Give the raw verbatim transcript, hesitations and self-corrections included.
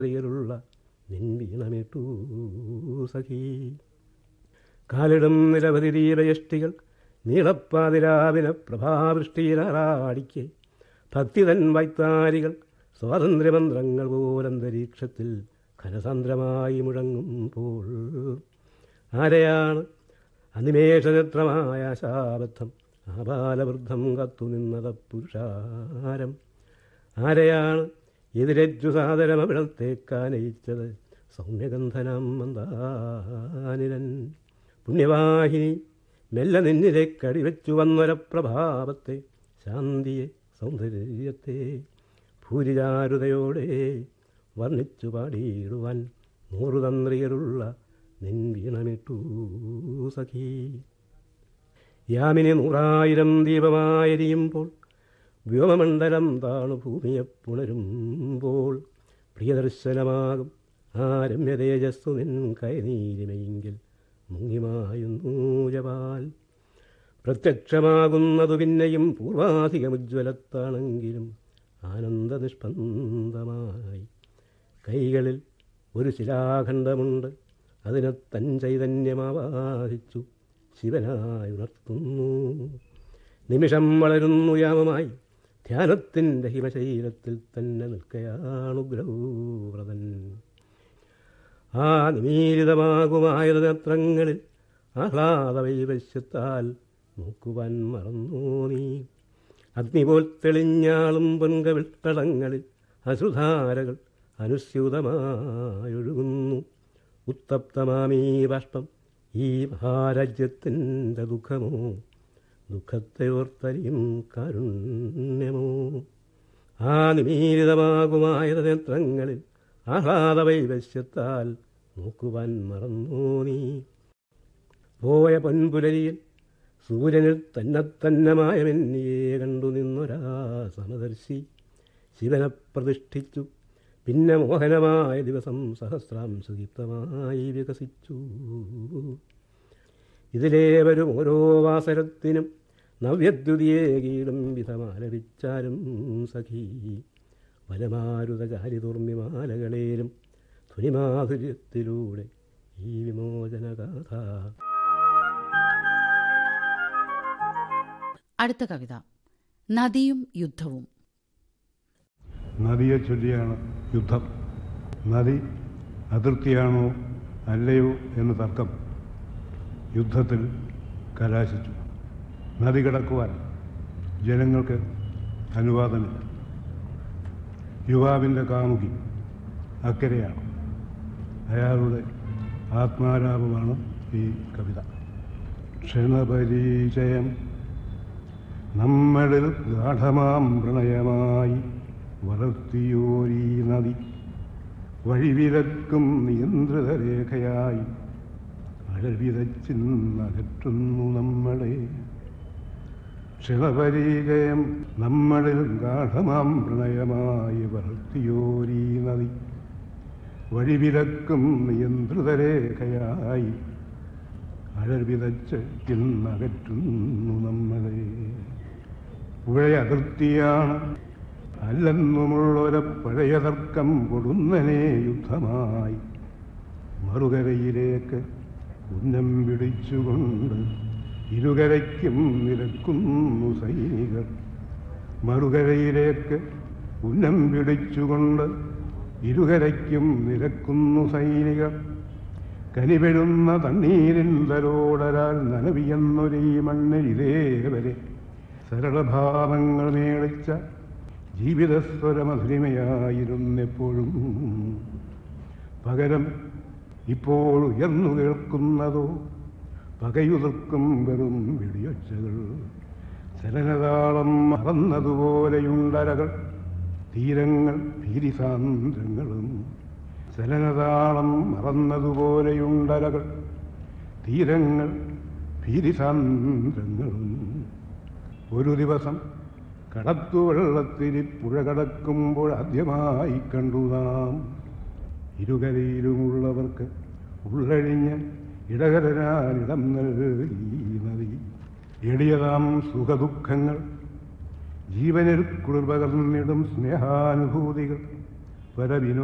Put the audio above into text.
ുള്ള നിൻവീണമിട്ടു സഖി. കാലിടും നിരവധി ദീപയഷ്ടികൾ നീളപ്പാതിരാവിനെ പ്രഭാവൃഷ്ടിയിലാടിക്കെ ഭക്തിതൻ വൈത്താരികൾ സ്വാതന്ത്ര്യമന്ത്രങ്ങൾ പോലന്തരീക്ഷത്തിൽ ഘനസാന്ദ്രമായി മുഴങ്ങുമ്പോൾ ആരെയാണ് അനിമേഷനത്രമായ ശാബദ്ധം ആബാലവൃദ്ധം കത്തുനിന്നത പുരുഷാരം? ആരെയാണ് എതിരേറ്റു സാദരമവിടത്തേക്കാനയിച്ചത് സൗമ്യഗന്ധനം മന്ദാനിരൻ? പുണ്യവാഹിനി മെല്ലെ നിന്നിലെ കടിവെച്ചു വന്നൊര പ്രഭാവത്തെ, ശാന്തിയെ, സൗന്ദര്യത്തെ ഭൂരിചാരുതയോടെ വർണ്ണിച്ചു പാടിയിടുവാൻ നൂറുതന്ത്രിയരുള്ള നിൻ വീണമിട്ടു സഖി. യാമിനി നൂറായിരം ദീപമായിരിയുമ്പോൾ വ്യോമമണ്ഡലം താണു ഭൂമിയെ പുണരുമ്പോൾ പ്രിയദർശനമാകും ആ രമ്യതേജസ്സു നിൻ കൈനീരിമയെങ്കിൽ മുങ്ങിമായുന്നു ജപാൽ. പ്രത്യക്ഷമാകുന്നതു പിന്നെയും പൂർവാധികമുജ്വലത്താണെങ്കിലും ആനന്ദനിഷ്പന്ദമായി. കൈകളിൽ ഒരു ശിലാഖണ്ഡമുണ്ട്, അതിനെ തൻ ചൈതന്യമാവാഹിച്ചു ശിവനായി ഉണർത്തുന്നു. നിമിഷം വളരുന്നു യാമമായി ധ്യാനത്തിൻ്റെ ഹിമശൈലത്തിൽ തന്നെ നിൽക്കയാണുഗ്രവ്രതൻ. ആ നിമീലിതമാകുമായ നേത്രങ്ങളിൽ ആഹ്ലാദ വൈവശ്യത്താൽ നോക്കുവാൻ മറന്നു നീ. അഗ്നിപോൽ തെളിഞ്ഞാളും പൊൻകവിൾത്തടങ്ങളിൽ അശ്രുധാരകൾ അനുസ്യൂതമായൊഴുകുന്നു. ഉത്തപ്തമാമീ ബാഷ്പം ഈ മഹാരാജ്യത്തിൻ്റെ ദുഃഖമോ? ദുഃഖത്തെ ഓർത്തരിയും കാരുണ്യമോ? ആ നിമീലിതമാകുമായ നേത്രങ്ങളിൽ ആഹ്ലാദ വൈവശ്യത്താൽ നോക്കുവാൻ മറന്നു നീ. പോയ പൊൻപുലരിയിൽ സൂര്യനിൽ തന്നെത്തന്നമായ മെന്നിയെ കണ്ടു നിന്നൊരാ സമദർശി ശിവനെ പ്രതിഷ്ഠിച്ചു. പിന്നെ മോഹനമായ ദിവസം സഹസ്രാംശദീപ്തമായി വികസിച്ചു. ഇതിലേ വരും ഓരോ വാസരത്തിനും നവ്യദ്യുതിയേകീടും വിധമാലപിച്ചാലും സഖി. വനമാരുതചാരിതുർമിമാലകളേലും ധ്വനിമാധുര്യത്തിലൂടെ ഈ വിമോചനഗാഥ. അടുത്ത കവിത നദിയും യുദ്ധവും. നദിയെ ചൊല്ലിയാണ് യുദ്ധം. നദി അതിർത്തിയാണോ അല്ലയോ എന്ന് തർക്കം യുദ്ധത്തിൽ കലാശിച്ചു. നദി കടക്കുവാൻ ജനങ്ങൾക്ക് അനുവാദമില്ല. യുവാവിൻ്റെ കാമുകി അക്കരെയാണ്. അയാളുടെ ആത്മാലാപമാണ് ഈ കവിത. ക്ഷണപരിചയം നമ്മളിൽ ഗാഠമാം പ്രണയമായി വളർത്തിയോരീ നദി വഴിവിലക്കും നിയന്ത്രിത രേഖയായി അഴവിതച്ചിന്നകറ്റുന്നു നമ്മളെ. ക്ഷണപരിചയം നമ്മളിൽ ഗാഠമാം പ്രണയമായി വളർത്തിയോരീ നദി വഴിവിലക്കും നിയന്ത്രിത രേഖയായി അഴവിതച്ച് ഇന്നകറ്റുന്നു നമ്മളെ. പുഴയതിർത്തിയാണ് അല്ലെന്നുമുള്ളൊര പഴയ തർക്കം കൊടുന്നനെ യുദ്ധമായി മറുകരയിലേക്ക് ഉന്നം പിടിച്ചുകൊണ്ട് ഇരുകരയ്ക്കും നിരക്കുന്നു സൈനികർ. മറുകരയിലേക്ക് ഉന്നം പിടിച്ചുകൊണ്ട് ഇരുകരയ്ക്കും നിരക്കുന്നു സൈനികർ. കനിവെഴുന്ന തണ്ണീരിന്തലോടരാൽ നനവിയെന്നൊരീ മണ്ണിൽ ഇതേവരെ സരളഭാവങ്ങൾ മേളിച്ച ജീവിതസ്വരമധുരിമയായിരുന്നെപ്പോഴും പകരം ഇപ്പോൾ ഉയർന്നു കേൾക്കുന്നതോ പകയുതിർക്കും വെറും വെടിയൊച്ചകൾ. ചലനതാളം മറന്നതുപോലെയുണ്ടരകൾ തീരങ്ങൾ ഭീരിസാന്ദ്രങ്ങളും. ചലനതാളം മറന്നതുപോലെയുണ്ടരകൾ തീരങ്ങൾ ഭീരിസാന്ദ്രങ്ങളും. ഒരു ദിവസം കടത്തുവെള്ളത്തിരി പുഴ കടക്കുമ്പോൾ ആദ്യമായി കണ്ടു നാം ഇരുകരയിലുമുള്ളവർക്ക് ഉള്ളഴിഞ്ഞ് ഇടകരാനിടം നൽകി നദി. എളിയതാം സുഖദുഃഖങ്ങൾ ജീവനിൽ കുളിർ പകർന്നിടും സ്നേഹാനുഭൂതികൾ പരവിനോ